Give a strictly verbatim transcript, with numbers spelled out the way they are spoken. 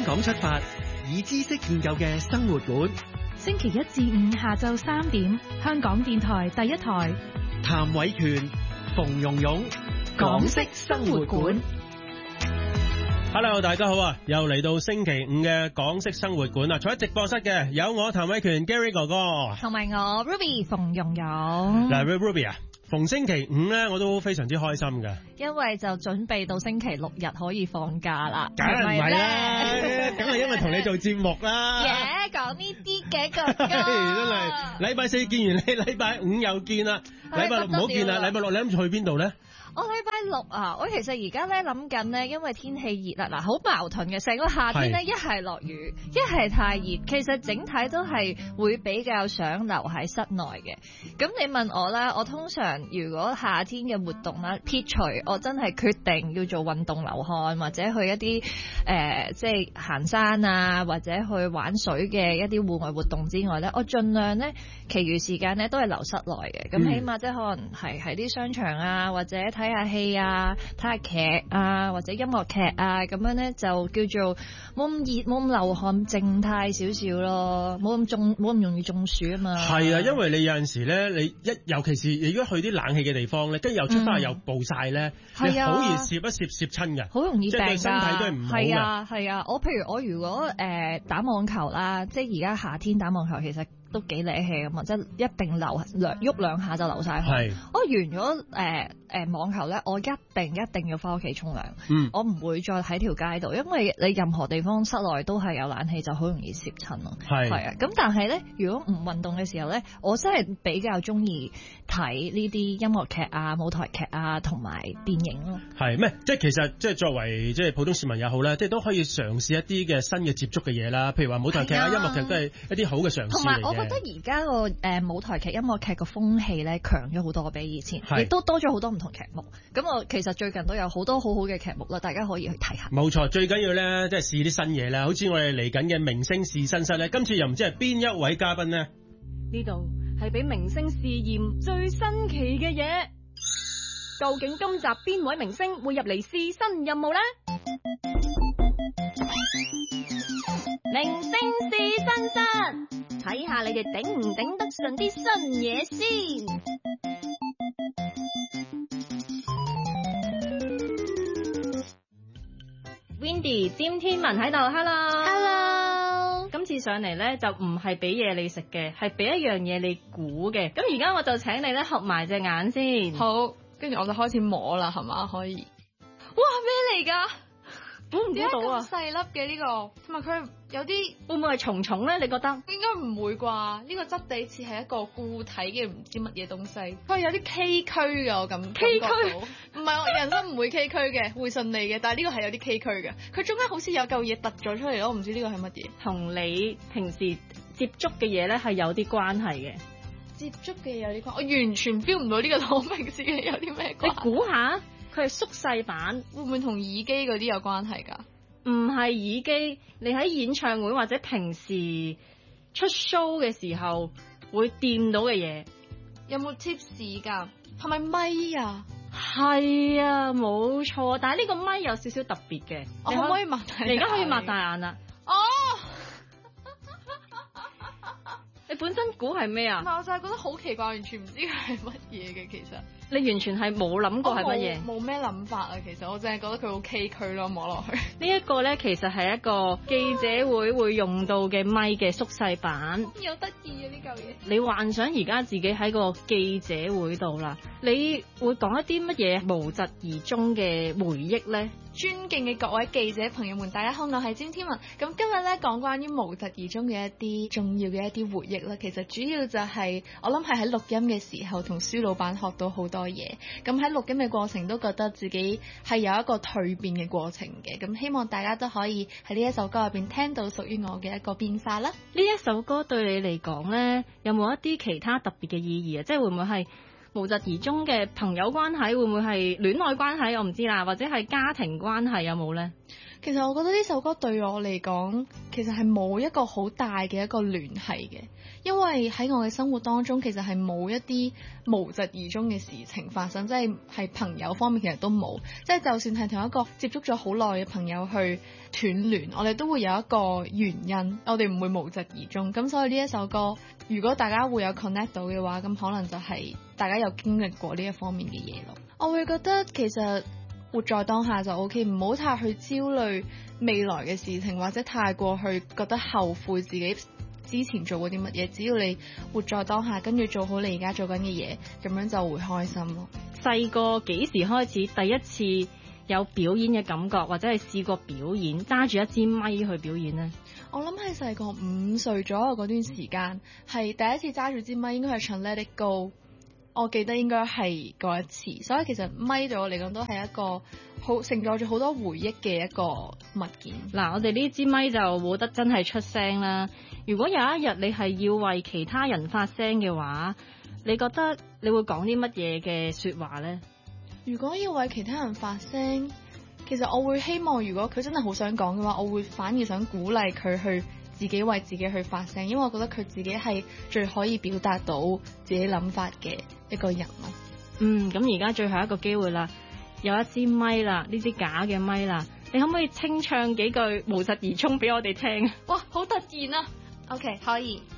港出發，以知識建構嘅生活館。 星期一至五下晝三點，香港電台第一台。 譚偉權、馮蓉蓉，港式生活館。 Hello， 大家好啊！又嚟到星期五嘅港式生活館啦。坐喺直播室嘅有我譚偉權 Gary 哥哥， 同埋我 Ruby 馮蓉蓉。 嗱 Ruby 啊，逢星期五咧，我都非常之開心㗎， 因為就準備到星期六日可以放假啦。 梗係唔係啦，梗係因為同你做節目啦。 耶，講呢啲嘅哥哥，真係禮拜四見完你，禮拜五又見啦，禮拜六唔好見啦，禮拜六你諗住去邊度咧？ 我禮拜六啊，我其實而家咧諗緊咧，因為天氣熱啦，嗱好矛盾嘅，成個夏天咧一係落雨，一係太熱，其實整體都係會比較想留喺室內嘅。咁你問我啦，我通常如果夏天嘅活動啦，撇除我真係決定要做運動流汗，或者去一啲誒、呃、即係行山啊，或者去玩水嘅一啲戶外活動之外咧，我盡量咧，其餘時間咧都係留室內嘅。咁起碼即係可能係喺啲商場啊，或者睇睇下戲啊，睇下劇啊，或者音樂劇啊，咁樣咧就叫做冇咁熱，冇咁流汗，靜態少少咯，冇咁中，冇咁容易中暑啊嘛。 係啊，因為你有陣時咧，你一尤其是你如果去啲冷氣嘅地方咧，跟住又出翻去又暴曬咧，嗯、你好易攝一攝攝親嘅， 好容易病㗎， 即係對身體都係唔好嘅。 係啊係啊，我譬如我如果誒、呃、打網球啦，即係而家夏天打網球其實都幾理氣咁嘛，即係一定流兩喐兩下就流晒汗。我完咗誒誒網球咧，我一定一定要翻屋企沖涼。嗯，我唔會再喺條街度，因為你任何地方室內都係有冷氣，就好容易攝親咯。係係啊，咁但係咧，如果唔運動嘅時候咧，我真係比較中意睇呢啲音樂劇啊、舞台劇啊同埋電影咯。係咩？即係其實即係作為即係普通市民也好啦，即係都可以嘗試一啲嘅新嘅接觸嘅嘢啦。譬如話舞台劇啊、音樂劇都係一啲好嘅嘗試嚟嘅。同埋我覺得而家個誒舞台劇、音樂劇個風氣咧強咗好多，比以前，亦都多咗好多唔同劇目。咁我其實最近都有好多好好嘅劇目啦，大家可以去睇下。冇錯，最緊要咧即係試啲新嘢啦。好似我哋嚟緊嘅明星試身室咧，今次又唔知係邊一位嘉賓呢？ 呢度係俾明星試驗最新奇嘅嘢，究竟今集邊位明星會入嚟試新任務呢？明星試身室，睇下你哋頂唔頂得順啲新嘢先。Wendy 詹天文喺度 ，Hello，Hello， 今次上嚟咧就唔係俾嘢你食嘅，係俾一樣嘢你估嘅。咁而家我就請你咧合埋隻眼先。好，跟住我就開始摸啦，係嘛？可以。哇，咩嚟㗎？估唔估到啊？細粒嘅呢個，同埋佢有啲會唔會係蟲蟲咧？你覺得？應該唔會啩？呢個質地似係一個固體嘅唔知乜嘢東西。佢有啲崎嶇嘅，我咁崎嶇。唔係，我人生唔會崎嶇嘅，會順利嘅。但係呢個係有啲崎嶇嘅。佢中間好似有嚿嘢突咗出嚟咯，我唔知呢個係乜嘢。同你平時接觸嘅嘢咧係有啲關係嘅。接觸嘅嘢有啲關係，我完全 feel 唔到呢個同我平時嘅有啲咩關係。你估下？佢係縮細版，會唔會同耳機嗰啲有關係㗎？唔係耳機，你喺演唱會或者平時出 show 嘅時候會掂到嘅嘢，有冇 tips 㗎？係咪咪啊？係啊，冇錯。但係呢個咪有少少特別嘅，我可唔可以擘大眼？你而家可以擘大眼啦。哦。你本身估係咩啊？唔係，我就係覺得好奇怪，完全唔知佢係乜嘢嘅。其實你完全係冇諗過係乜嘢？冇咩諗法啊！其實我淨係覺得佢好崎嶇咯，摸落去。呢一個咧，其實係一個記者會會用到嘅咪嘅縮細版。有得意啊！呢嚿嘢。你幻想而家自己喺個記者會度啦，你會講一啲乜嘢無疾而終嘅回憶咧？尊敬嘅各位記者朋友們，大家好，我係詹天文。咁今日咧講關於無疾而終嘅一啲重要嘅一啲回憶啦。其實主要就係、是、我諗係喺錄音嘅時候同蘇老闆學到好多嘢。咁喺錄音嘅過程都覺得自己係有一個蛻變嘅過程嘅。咁希望大家都可以喺呢一首歌入邊聽到屬於我嘅一個變化啦。呢一首歌對你嚟講咧，有冇一啲其他特別嘅意義啊？即係會唔會係無疾而終嘅朋友關係會唔會係戀愛關係？我唔知啦，或者係家庭關係有冇呢？ 其實我覺得呢首歌對我嚟講，其實係冇一個好大嘅一個聯繫嘅，因為喺我嘅生活當中，其實係冇一啲無疾而終嘅事情發生，即係係朋友方面其實都冇，即係就算係同一個接觸咗好耐嘅朋友去斷聯，我哋都會有一個原因，我哋唔會無疾而終。咁所以呢一首歌，如果大家會有 connect 到嘅話，咁可能就係大家有經歷過呢一方面嘅嘢咯。我會覺得其實活在當下就 OK， 唔好太去焦慮未來嘅事情，或者太過去覺得後悔自己之前做過啲乜嘢。只要你活在當下，跟住做好你而家做緊嘅嘢，咁樣就會開心咯。 細個幾時開始第一次有表演嘅感覺，或者係試過表演，揸住一支咪去表演呢？ 我諗喺細個五歲左右嗰段時間，係第一次揸住支咪，應該係唱 Let It Go。我記得應該係嗰一次，所以其實咪對我嚟講都係一個好承載住好多回憶嘅一個物件。 嗱，我哋呢支咪就冇得真係出聲啦。如果有一日你係要為其他人發聲嘅話，你覺得你會講啲乜嘢嘅說話呢？ 如果要為其他人發聲，其實我會希望，如果佢真係好想講嘅話，我會反而想鼓勵佢去自己為自己去發聲，因為我覺得佢自己係最可以表達到自己諗法嘅一個人咯。 嗯，咁而家最後一個機會啦，有一支咪啦，呢支假嘅咪啦，你可唔可以清唱幾句無疾而終俾我哋聽？ 哇，好突然啊！OK，可以。